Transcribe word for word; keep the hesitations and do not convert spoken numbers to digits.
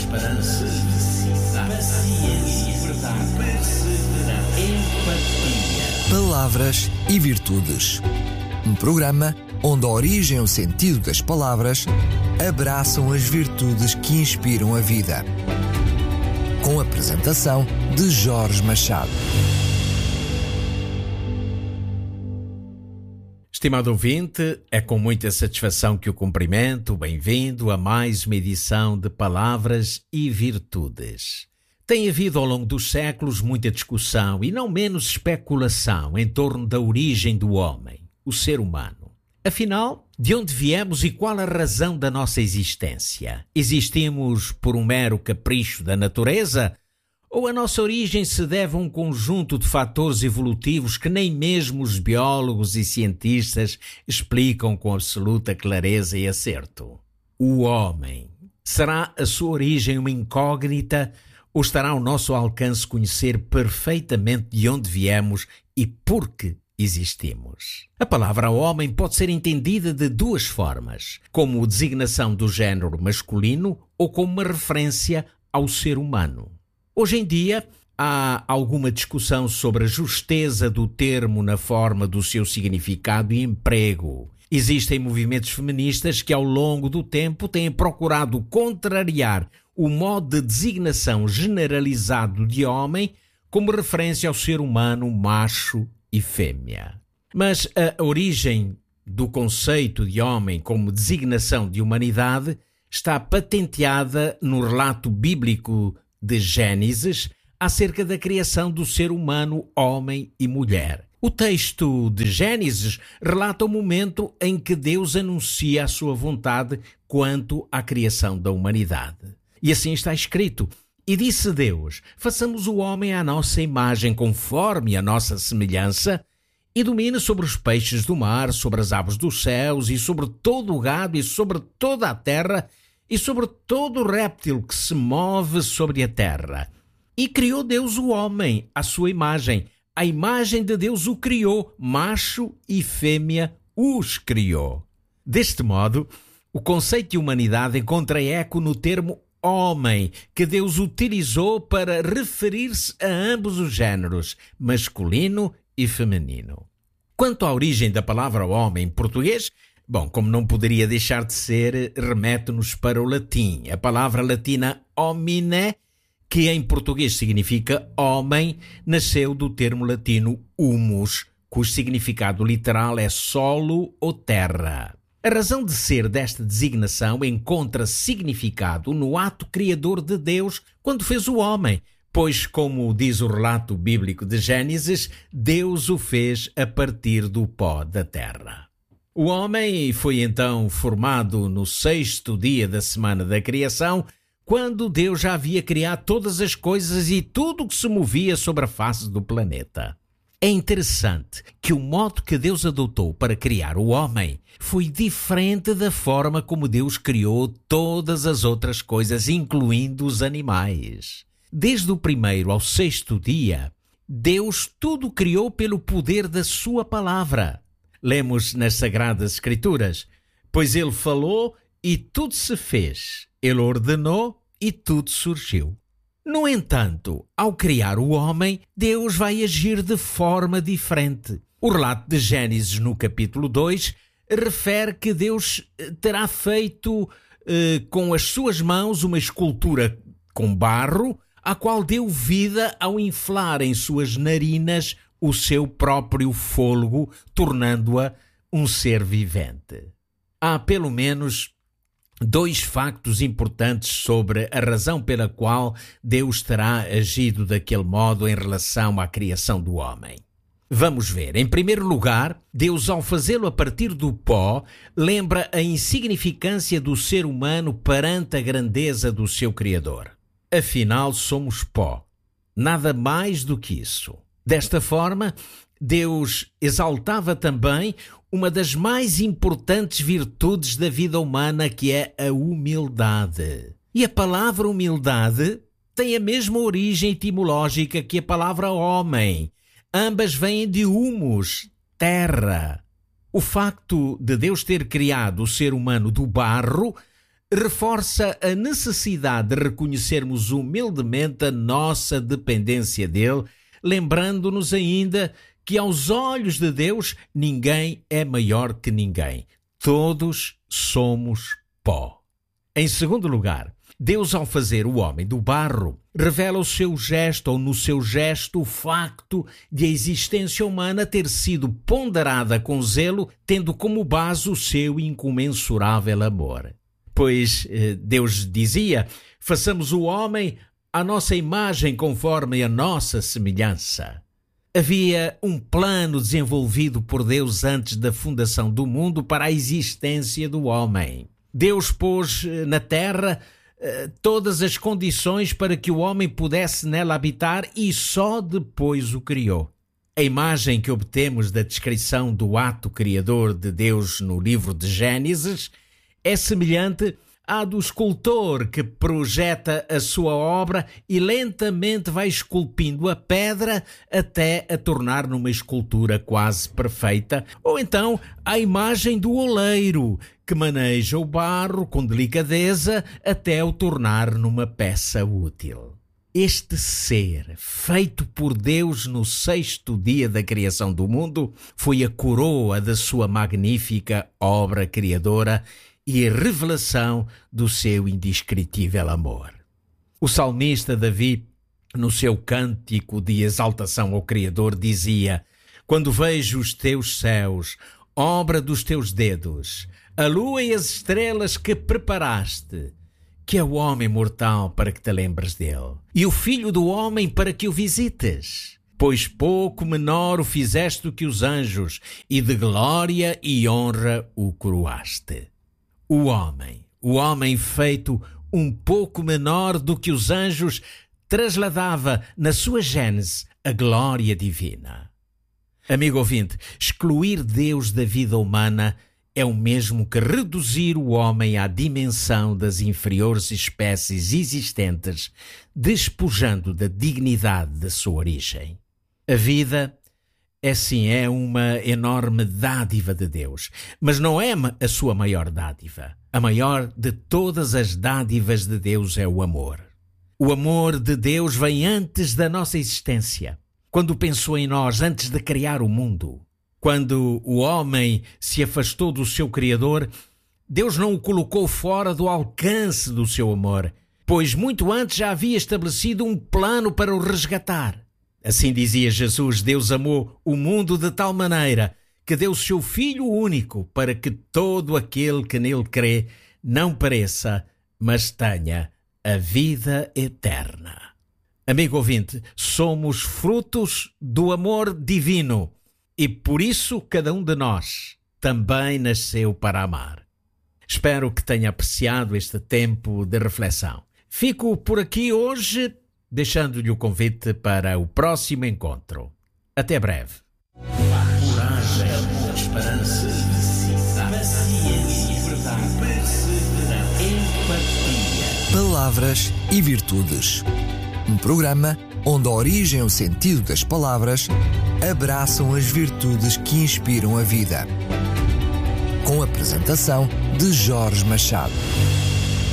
esperança, felicidade, paciência, verdade, perseverança, empatia. Palavras e Virtudes. Um programa onde a origem e o sentido das palavras abraçam as virtudes que inspiram a vida. Com a apresentação de Jorge Machado. Estimado ouvinte, é com muita satisfação que o cumprimento. Bem-vindo a mais uma edição de Palavras e Virtudes. Tem havido ao longo dos séculos muita discussão e não menos especulação em torno da origem do homem, o ser humano. Afinal, de onde viemos e qual a razão da nossa existência? Existimos por um mero capricho da natureza? Ou a nossa origem se deve a um conjunto de fatores evolutivos que nem mesmo os biólogos e cientistas explicam com absoluta clareza e acerto? O homem. Será a sua origem uma incógnita ou estará ao nosso alcance conhecer perfeitamente de onde viemos e por que existimos? A palavra homem pode ser entendida de duas formas, como designação do género masculino ou como uma referência ao ser humano. Hoje em dia, há alguma discussão sobre a justeza do termo na forma do seu significado e emprego. Existem movimentos feministas que, ao longo do tempo, têm procurado contrariar o modo de designação generalizado de homem como referência ao ser humano macho e fêmea. Mas a origem do conceito de homem como designação de humanidade está patenteada no relato bíblico de Gênesis acerca da criação do ser humano, homem e mulher. O texto de Gênesis relata o momento em que Deus anuncia a sua vontade quanto à criação da humanidade. E assim está escrito: E disse Deus, façamos o homem à nossa imagem, conforme a nossa semelhança, e domine sobre os peixes do mar, sobre as aves dos céus, e sobre todo o gado, e sobre toda a terra, e sobre todo o réptil que se move sobre a terra. E criou Deus o homem à sua imagem. A imagem de Deus o criou, macho e fêmea os criou. Deste modo, o conceito de humanidade encontra eco no termo homem, que Deus utilizou para referir-se a ambos os géneros, masculino e feminino. Quanto à origem da palavra homem em português, bom, como não poderia deixar de ser, remete-nos para o latim. A palavra latina homine, que em português significa homem, nasceu do termo latino humus, cujo significado literal é solo ou terra. A razão de ser desta designação encontra significado no ato criador de Deus quando fez o homem, pois, como diz o relato bíblico de Gênesis, Deus o fez a partir do pó da terra. O homem foi então formado no sexto dia da semana da criação, quando Deus já havia criado todas as coisas e tudo o que se movia sobre a face do planeta. É interessante que o modo que Deus adotou para criar o homem foi diferente da forma como Deus criou todas as outras coisas, incluindo os animais. Desde o primeiro ao sexto dia, Deus tudo criou pelo poder da sua palavra. Lemos nas Sagradas Escrituras: Pois ele falou e tudo se fez. Ele ordenou e tudo surgiu. No entanto, ao criar o homem, Deus vai agir de forma diferente. O relato de Gênesis, no capítulo dois, refere que Deus terá feito eh, com as suas mãos uma escultura com barro, a qual deu vida ao inflar em suas narinas o seu próprio fôlego, tornando-a um ser vivente. Há pelo menos dois factos importantes sobre a razão pela qual Deus terá agido daquele modo em relação à criação do homem. Vamos ver. Em primeiro lugar, Deus, ao fazê-lo a partir do pó, lembra a insignificância do ser humano perante a grandeza do seu Criador. Afinal, somos pó. Nada mais do que isso. Desta forma, Deus exaltava também uma das mais importantes virtudes da vida humana, que é a humildade. E a palavra humildade tem a mesma origem etimológica que a palavra homem. Ambas vêm de humus, terra. O facto de Deus ter criado o ser humano do barro reforça a necessidade de reconhecermos humildemente a nossa dependência dele, lembrando-nos ainda que aos olhos de Deus ninguém é maior que ninguém. Todos somos pó. Em segundo lugar, Deus, ao fazer o homem do barro, revela o seu gesto, ou no seu gesto, o facto de a existência humana ter sido ponderada com zelo, tendo como base o seu incomensurável amor. Pois Deus dizia: façamos o homem à nossa imagem, conforme a nossa semelhança. Havia um plano desenvolvido por Deus antes da fundação do mundo para a existência do homem. Deus pôs na terra todas as condições para que o homem pudesse nela habitar e só depois o criou. A imagem que obtemos da descrição do ato criador de Deus no livro de Gênesis é semelhante à do escultor que projeta a sua obra e lentamente vai esculpindo a pedra até a tornar numa escultura quase perfeita, ou então à imagem do oleiro que maneja o barro com delicadeza até o tornar numa peça útil. Este ser, feito por Deus no sexto dia da criação do mundo, foi a coroa da sua magnífica obra criadora e a revelação do seu indescritível amor. O salmista Davi, no seu cântico de exaltação ao Criador, dizia: quando vejo os teus céus, obra dos teus dedos, a lua e as estrelas que preparaste, que é o homem mortal para que te lembres dele, e o filho do homem para que o visites. Pois pouco menor o fizeste do que os anjos, e de glória e honra o coroaste. O homem, o homem feito um pouco menor do que os anjos, trasladava na sua gênese a glória divina. Amigo ouvinte, excluir Deus da vida humana é o mesmo que reduzir o homem à dimensão das inferiores espécies existentes, despojando da dignidade da sua origem. A vida é sim, é uma enorme dádiva de Deus, mas não é a sua maior dádiva. A maior de todas as dádivas de Deus é o amor. O amor de Deus vem antes da nossa existência, quando pensou em nós antes de criar o mundo. Quando o homem se afastou do seu Criador, Deus não o colocou fora do alcance do seu amor, pois muito antes já havia estabelecido um plano para o resgatar. Assim dizia Jesus: Deus amou o mundo de tal maneira que deu o seu Filho único para que todo aquele que nele crê não pereça, mas tenha a vida eterna. Amigo ouvinte, somos frutos do amor divino e por isso cada um de nós também nasceu para amar. Espero que tenha apreciado este tempo de reflexão. Fico por aqui hoje, deixando-lhe o convite para o próximo encontro. Até breve. Coragem, esperança, paciência, verdade, perseverança, empatia. Palavras e virtudes. Um programa onde a origem e o sentido das palavras abraçam as virtudes que inspiram a vida. Com a apresentação de Jorge Machado.